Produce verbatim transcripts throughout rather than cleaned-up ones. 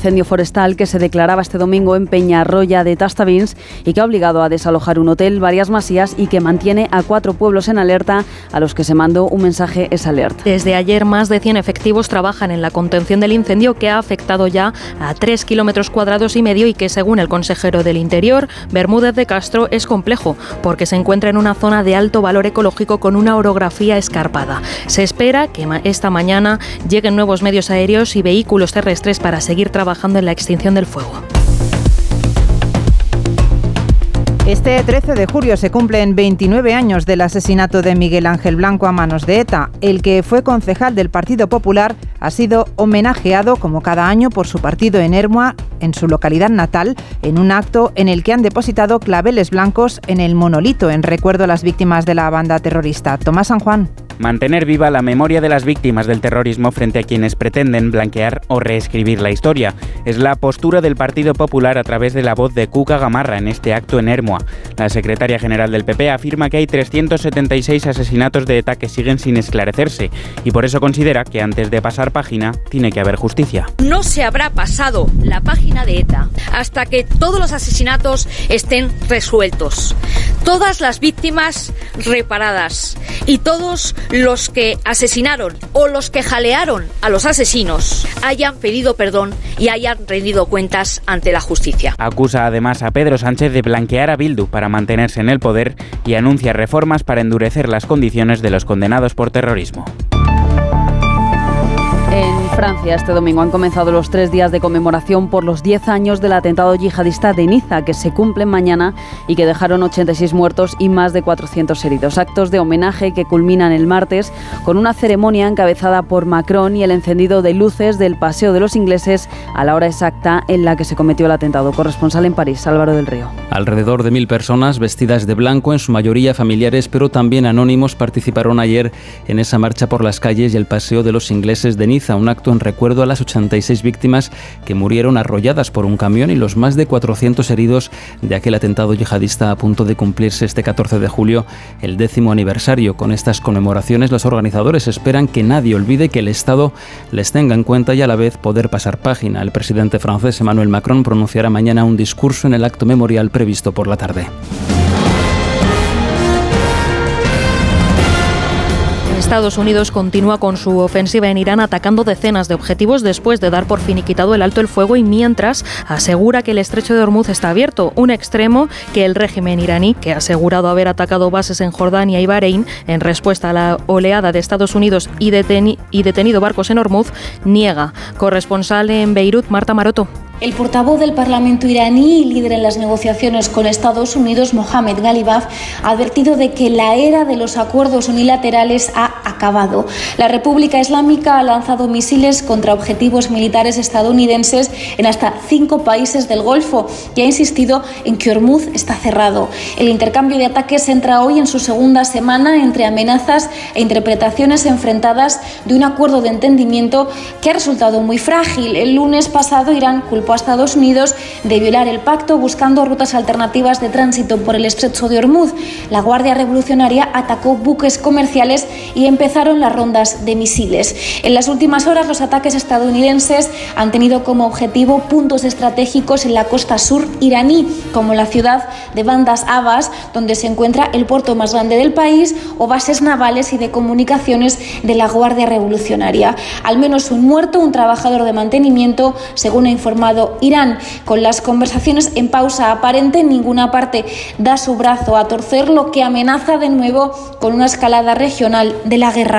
incendio forestal que se declaraba este domingo en Peñarroya de Tastavins y que ha obligado a desalojar un hotel, varias masías y que mantiene a cuatro pueblos en alerta a los que se mandó un mensaje S Alert. Desde ayer más de cien efectivos trabajan en la contención del incendio que ha afectado ya a tres kilómetros cuadrados y medio y que, según el consejero del Interior, Bermúdez de Castro, es complejo porque se encuentra en una zona de alto valor ecológico con una orografía escarpada. Se espera que esta mañana lleguen nuevos medios aéreos y vehículos terrestres para seguir trabajando en la extinción del fuego. Este trece de julio se cumplen veintinueve años del asesinato de Miguel Ángel Blanco a manos de ETA. El que fue concejal del Partido Popular ha sido homenajeado como cada año por su partido en Ermua, en su localidad natal, en un acto en el que han depositado claveles blancos en el monolito en recuerdo a las víctimas de la banda terrorista. Tomás San Juan. Mantener viva la memoria de las víctimas del terrorismo frente a quienes pretenden blanquear o reescribir la historia. Es la postura del Partido Popular a través de la voz de Cuca Gamarra en este acto en Ermua. La secretaria general del P P afirma que hay trescientos setenta y seis asesinatos de ETA que siguen sin esclarecerse y por eso considera que antes de pasar página tiene que haber justicia. No se habrá pasado la página de ETA hasta que todos los asesinatos estén resueltos, todas las víctimas reparadas y todos los que asesinaron o los que jalearon a los asesinos hayan pedido perdón y hayan rendido cuentas ante la justicia. Acusa además a Pedro Sánchez de blanquear a Bildu para mantenerse en el poder y anuncia reformas para endurecer las condiciones de los condenados por terrorismo. En Francia, este domingo han comenzado los tres días de conmemoración por los diez años del atentado yihadista de Niza, que se cumplen mañana y que dejaron ochenta y seis muertos y más de cuatrocientos heridos. Actos de homenaje que culminan el martes con una ceremonia encabezada por Macron y el encendido de luces del Paseo de los Ingleses a la hora exacta en la que se cometió el atentado. Corresponsal en París, Álvaro del Río. Alrededor de mil personas vestidas de blanco, en su mayoría familiares, pero también anónimos, participaron ayer en esa marcha por las calles y el Paseo de los Ingleses de Niza, un acto en recuerdo a las ochenta y seis víctimas que murieron arrolladas por un camión y los más de cuatrocientos heridos de aquel atentado yihadista a punto de cumplirse este catorce de julio, el décimo aniversario. Con estas conmemoraciones, los organizadores esperan que nadie olvide que el Estado les tenga en cuenta y a la vez poder pasar página. El presidente francés Emmanuel Macron pronunciará mañana un discurso en el acto memorial previsto por la tarde. Estados Unidos continúa con su ofensiva en Irán atacando decenas de objetivos después de dar por finiquitado el alto el fuego y mientras asegura que el estrecho de Hormuz está abierto, un extremo que el régimen iraní, que ha asegurado haber atacado bases en Jordania y Bahrein en respuesta a la oleada de Estados Unidos y, deteni- y detenido barcos en Hormuz, niega. Corresponsal en Beirut, Marta Maroto. El portavoz del Parlamento iraní y líder en las negociaciones con Estados Unidos, Mohammad Ghalibaf, ha advertido de que la era de los acuerdos unilaterales ha acabado. La República Islámica ha lanzado misiles contra objetivos militares estadounidenses en hasta cinco países del Golfo y ha insistido en que Hormuz está cerrado. El intercambio de ataques entra hoy en su segunda semana entre amenazas e interpretaciones enfrentadas de un acuerdo de entendimiento que ha resultado muy frágil. El lunes pasado, Irán culpó a Estados Unidos de violar el pacto buscando rutas alternativas de tránsito por el estrecho de Hormuz. La Guardia Revolucionaria atacó buques comerciales y empezaron las rondas de misiles. En las últimas horas, los ataques estadounidenses han tenido como objetivo puntos estratégicos en la costa sur iraní, como la ciudad de Bandar Abbas, donde se encuentra el puerto más grande del país, o bases navales y de comunicaciones de la Guardia Revolucionaria. Al menos un muerto, un trabajador de mantenimiento, según ha informado Irán. Con las conversaciones en pausa aparente, ninguna parte da su brazo a torcer, lo que amenaza de nuevo con una escalada regional de la guerra.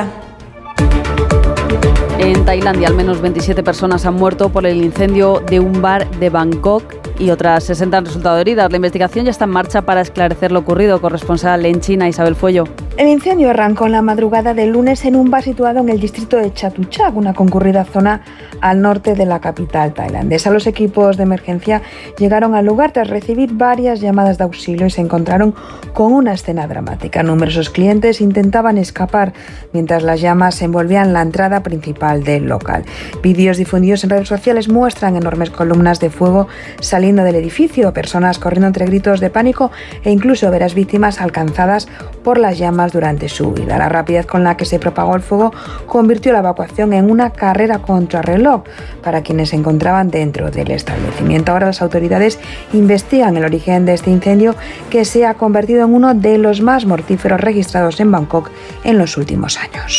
En Tailandia, al menos veintisiete personas han muerto por el incendio de un bar de Bangkok y otras sesenta han resultado heridas. La investigación ya está en marcha para esclarecer lo ocurrido. Corresponsal en China, Isabel Fuello. El incendio arrancó en la madrugada del lunes en un bar situado en el distrito de Chatuchak, una concurrida zona al norte de la capital tailandesa. Los equipos de emergencia llegaron al lugar tras recibir varias llamadas de auxilio y se encontraron con una escena dramática. Numerosos clientes intentaban escapar mientras las llamas envolvían la entrada principal del local. Vídeos difundidos en redes sociales muestran enormes columnas de fuego saliendo del edificio, personas corriendo entre gritos de pánico e incluso ver a las víctimas alcanzadas por las llamas durante su huida. La rapidez con la que se propagó el fuego convirtió la evacuación en una carrera contrarreloj para quienes se encontraban dentro del establecimiento. Ahora las autoridades investigan el origen de este incendio, que se ha convertido en uno de los más mortíferos registrados en Bangkok en los últimos años.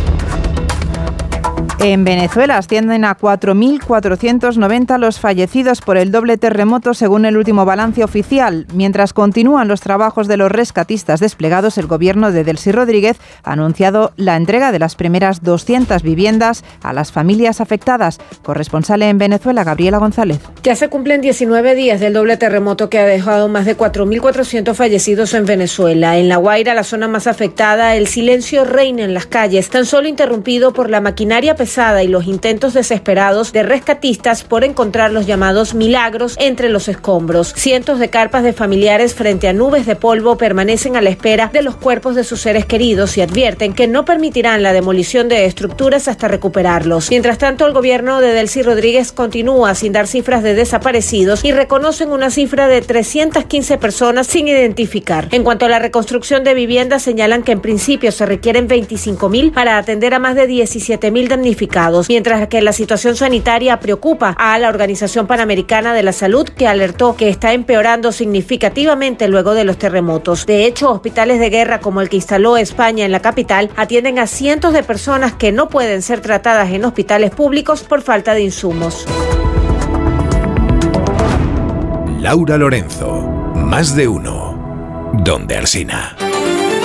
En Venezuela ascienden a cuatro mil cuatrocientos noventa los fallecidos por el doble terremoto según el último balance oficial. Mientras continúan los trabajos de los rescatistas desplegados, el gobierno de Delcy Rodríguez ha anunciado la entrega de las primeras doscientas viviendas a las familias afectadas. Corresponsal en Venezuela, Gabriela González. Ya se cumplen diecinueve días del doble terremoto que ha dejado más de cuatro mil cuatrocientos fallecidos en Venezuela. En La Guaira, la zona más afectada, el silencio reina en las calles, tan solo interrumpido por la maquinaria pesada y los intentos desesperados de rescatistas por encontrar los llamados milagros entre los escombros. Cientos de carpas de familiares frente a nubes de polvo permanecen a la espera de los cuerpos de sus seres queridos y advierten que no permitirán la demolición de estructuras hasta recuperarlos. Mientras tanto, el gobierno de Delcy Rodríguez continúa sin dar cifras de desaparecidos y reconocen una cifra de trescientas quince personas sin identificar. En cuanto a la reconstrucción de viviendas, señalan que en principio se requieren veinticinco mil para atender a más de diecisiete mil damnificados. Mientras que la situación sanitaria preocupa a la Organización Panamericana de la Salud, que alertó que está empeorando significativamente luego de los terremotos. De hecho, hospitales de guerra como el que instaló España en la capital atienden a cientos de personas que no pueden ser tratadas en hospitales públicos por falta de insumos. Laura Lorenzo, más de uno, donde Alsina.